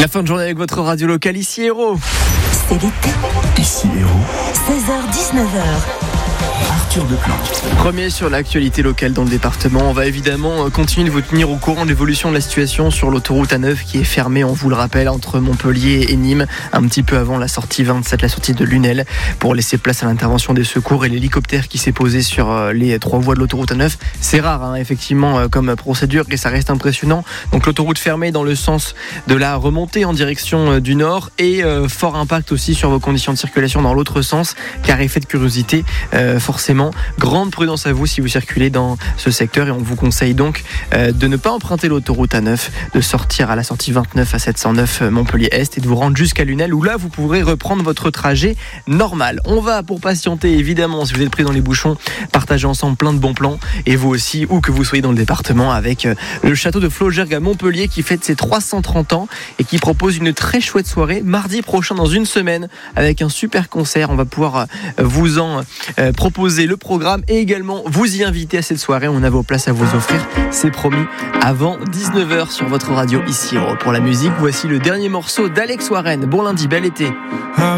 La fin de journée avec votre radio locale, ici Héros. C'est l'été. Ici Héros. 16h-19h. Arthur Deplan. Premier sur l'actualité locale dans le département. On va évidemment continuer de vous tenir au courant de l'évolution de la situation sur l'autoroute A9 qui est fermée, on vous le rappelle, entre Montpellier et Nîmes, un petit peu avant la sortie 27, la sortie de Lunel, pour laisser place à l'intervention des secours et l'hélicoptère qui s'est posé sur les 3 voies de l'autoroute A9. C'est rare, effectivement, comme procédure, et ça reste impressionnant. Donc l'autoroute fermée dans le sens de la remontée en direction du nord et fort impact aussi sur vos conditions de circulation dans l'autre sens, car effet de curiosité, forcément, grande prudence à vous si vous circulez dans ce secteur, et on vous conseille donc de ne pas emprunter l'autoroute A9, de sortir à la sortie 29 à 709 Montpellier-Est et de vous rendre jusqu'à Lunel, où là vous pourrez reprendre votre trajet normal. On va, pour patienter évidemment, si vous êtes pris dans les bouchons, partager ensemble plein de bons plans, et vous aussi, où que vous soyez dans le département, avec le château de Flaugergue à Montpellier qui fête ses 330 ans et qui propose une très chouette soirée mardi prochain, dans une semaine, avec un super concert. On va pouvoir vous en proposer le programme et également vous y inviter à cette soirée. On a vos places à vous offrir, c'est promis, avant 19h sur votre radio ici. Pour la musique, voici le dernier morceau d'Alex Warren. Bon lundi, bel été.